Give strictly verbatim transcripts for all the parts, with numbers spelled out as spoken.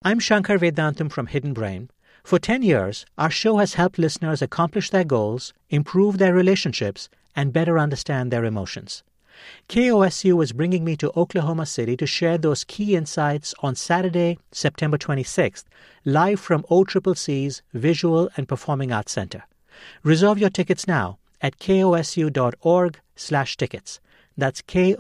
I'm Shankar Vedantam from Hidden Brain. For ten years, our show has helped listeners accomplish their goals, improve their relationships, and better understand their emotions. K O S U is bringing me to Oklahoma City to share those key insights on Saturday, September twenty-sixth, live from O C C C's Visual and Performing Arts Center. Reserve your tickets now at kosu.org slash tickets. That's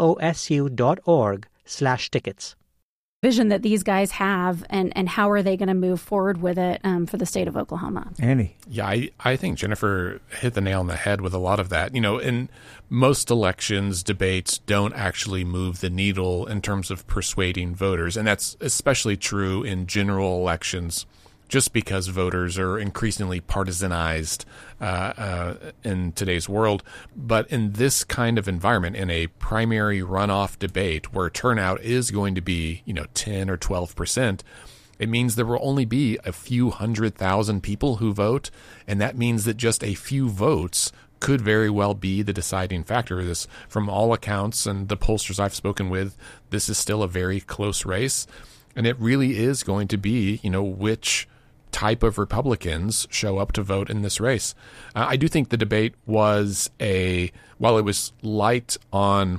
kosu.org slash tickets. Vision that these guys have, and, and how are they going to move forward with it um, for the state of Oklahoma? Andy. Yeah, I, I think Jennifer hit the nail on the head with a lot of that. You know, in most elections, debates don't actually move the needle in terms of persuading voters. And that's especially true in general elections, just because voters are increasingly partisanized uh, uh, in today's world. But in this kind of environment, in a primary runoff debate where turnout is going to be, you know, ten or twelve percent, it means there will only be a few hundred thousand people who vote. And that means that just a few votes could very well be the deciding factor. This, from all accounts and the pollsters I've spoken with, this is still a very close race. And it really is going to be, you know, which type of Republicans show up to vote in this race. Uh, I do think the debate was a, while it was light on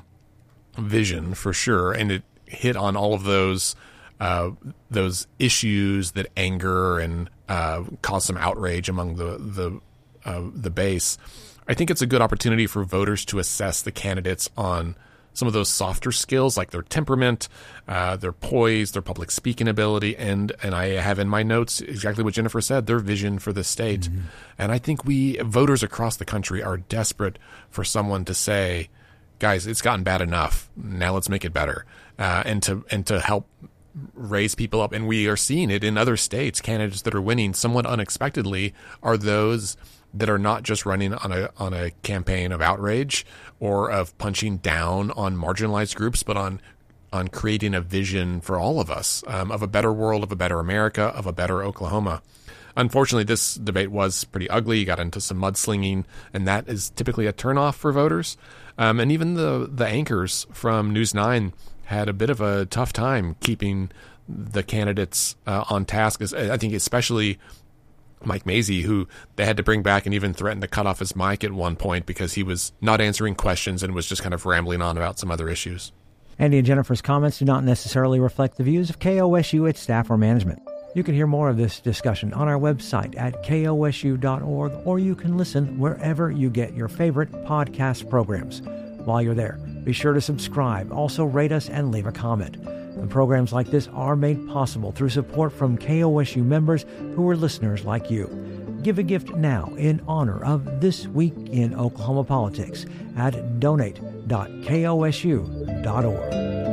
vision for sure, and it hit on all of those uh, those issues that anger and uh, cause some outrage among the the uh, the base. I think it's a good opportunity for voters to assess the candidates on some of those softer skills, like their temperament, uh, their poise, their public speaking ability, and and I have in my notes exactly what Jennifer said, their vision for the state. Mm-hmm. And I think we, voters across the country, are desperate for someone to say, guys, it's gotten bad enough. Now let's make it better. Uh, and to and to help raise people up. And we are seeing it in other states. Candidates that are winning somewhat unexpectedly are those that are not just running on a on a campaign of outrage or of punching down on marginalized groups, but on on creating a vision for all of us, um, of a better world, of a better America, of a better Oklahoma. Unfortunately, this debate was pretty ugly. You got into some mudslinging, and that is typically a turnoff for voters. Um, and even the the anchors from News nine had a bit of a tough time keeping the candidates uh, on task. I think especially Mike Mazzei, who they had to bring back and even threatened to cut off his mic at one point because he was not answering questions and was just kind of rambling on about some other issues. Andy and Jennifer's comments do not necessarily reflect the views of K O S U, its staff, or management. You can hear more of this discussion on our website at K O S U dot org, or you can listen wherever you get your favorite podcast programs. While you're there, be sure to subscribe, also rate us, and leave a comment. And programs like this are made possible through support from K O S U members who are listeners like you. Give a gift now in honor of This Week in Oklahoma Politics at donate dot K O S U dot org.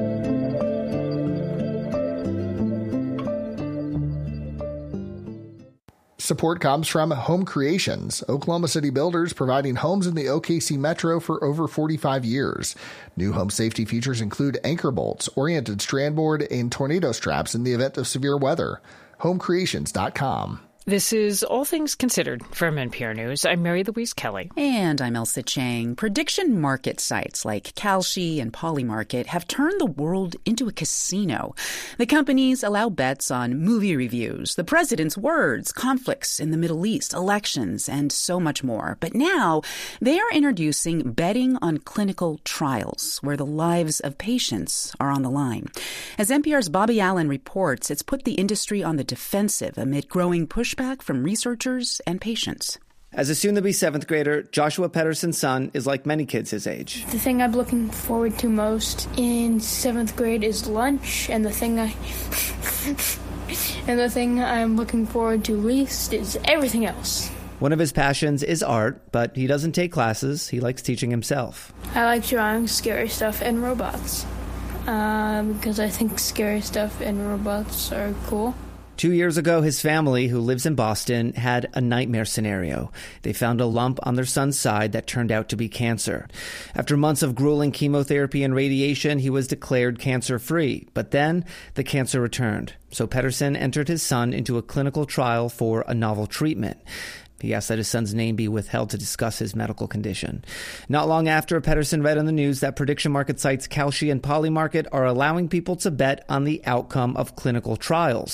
Support comes from Home Creations, Oklahoma City builders providing homes in the O K C Metro for over forty-five years. New home safety features include anchor bolts, oriented strand board, and tornado straps in the event of severe weather. home creations dot com. This is All Things Considered from N P R News. I'm Mary Louise Kelly. And I'm Elsa Chang. Prediction market sites like Kalshi and Polymarket have turned the world into a casino. The companies allow bets on movie reviews, the president's words, conflicts in the Middle East, elections, and so much more. But now they are introducing betting on clinical trials, where the lives of patients are on the line. As N P R's Bobby Allen reports, it's put the industry on the defensive amid growing pushback from researchers and patients. As a soon-to-be seventh grader, Joshua Pedersen's son is like many kids his age. The thing I'm looking forward to most in seventh grade is lunch, and the thing I and the thing I'm looking forward to least is everything else. One of his passions is art, but he doesn't take classes. He likes teaching himself. I like drawing scary stuff and robots, um, because I think scary stuff and robots are cool. Two years ago, his family, who lives in Boston, had a nightmare scenario. They found a lump on their son's side that turned out to be cancer. After months of grueling chemotherapy and radiation, he was declared cancer-free. But then the cancer returned. So Pedersen entered his son into a clinical trial for a novel treatment. He asked that his son's name be withheld to discuss his medical condition. Not long after, Pedersen read on the news that prediction market sites Kalshi and Polymarket are allowing people to bet on the outcome of clinical trials.